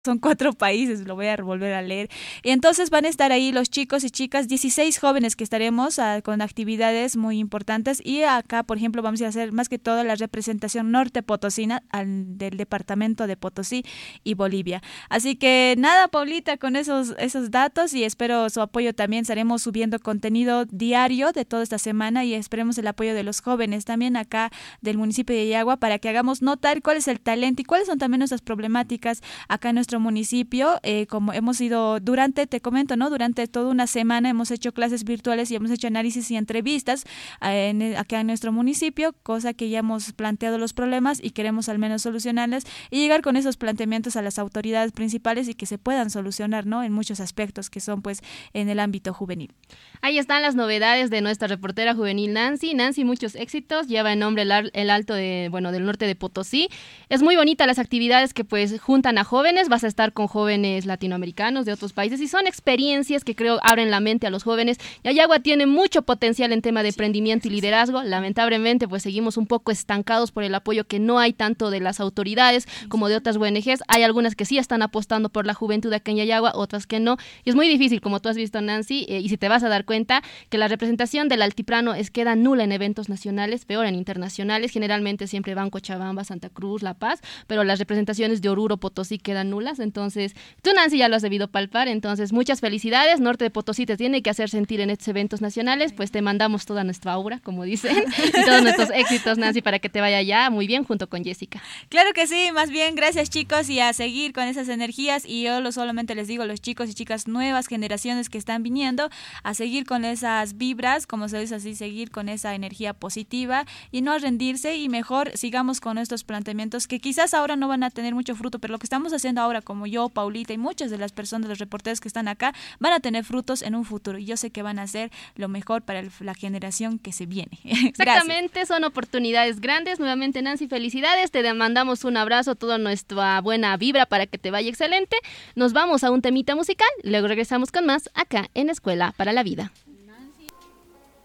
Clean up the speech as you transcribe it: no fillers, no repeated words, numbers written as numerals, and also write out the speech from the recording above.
son 4 países, lo voy a volver a leer. Y entonces van a estar ahí los chicos y chicas, 16 jóvenes que estaremos con actividades muy importantes. Y acá, por ejemplo, vamos a hacer más que todo la representación norte potosina del departamento de Potosí y Bolivia. Así que nada, Paulita, con esos datos y espero su apoyo también. Estaremos subiendo contenido diario de toda esta semana y esperemos el apoyo de los jóvenes también acá del municipio de Yagua para que hagamos notar cuál es el talento y cuáles son también nuestras problemáticas acá en nuestro municipio. Como hemos ido te comento, ¿no? Durante toda una semana hemos hecho clases virtuales y hemos hecho análisis y entrevistas acá en nuestro municipio, cosa que ya hemos planteado los problemas y queremos al menos solucionarles y llegar con esos planteamientos a las autoridades principales y que se puedan solucionar, ¿no? En muchos aspectos que son pues en el ámbito juvenil. Ahí están las novedades de nuestra reportera juvenil Nancy. Nancy, muchos éxitos. Lleva en nombre el Alto del norte de Potosí. Es muy bonita las actividades que pues juntan a jóvenes. Vas a estar con jóvenes latinoamericanos de otros países y son experiencias que creo abren la mente a los jóvenes. Yayagua tiene mucho potencial en tema de emprendimiento y liderazgo. Lamentablemente pues seguimos un poco estancados por el apoyo que no hay tanto de las autoridades como de otras ONGs. Hay algunas que sí están apostando por la juventud acá en Yayagua, otras que no. Y es muy difícil, como tú has visto, Nancy, y si te vas a dar cuenta que la representación del altiplano queda nula en eventos nacionales, peor en internacionales. Generalmente siempre van Cochabamba, Santa Cruz, La Paz, pero las representaciones de Oruro, Potosí quedan nulas. Entonces, tú, Nancy, ya lo has debido palpar. Entonces, muchas felicidades. Norte de Potosí te tiene que hacer sentir en estos eventos nacionales. Pues te mandamos toda nuestra aura, como dicen, y todos nuestros éxitos, Nancy, para que te vaya ya muy bien junto con Jessica. Claro que sí, más bien gracias, chicos, y a seguir con esas energías. Y yo solamente les digo a los chicos y chicas nuevas generaciones que están viniendo a seguir con esas vibras, como se dice así, seguir con esa energía positiva y no rendirse, y mejor sigamos con estos planteamientos que quizás ahora no van a tener mucho fruto, pero lo que estamos haciendo ahora, como yo, Paulita y muchas de las personas, los reporteros que están acá, van a tener frutos en un futuro y yo sé que van a hacer lo mejor para la generación que se viene. Exactamente, son oportunidades grandes. Nuevamente, Nancy, felicidades, te mandamos un abrazo, toda nuestra buena vibra para que te vaya excelente. Nos vamos a un temita musical, luego regresamos con más acá en Escuela para la Vida.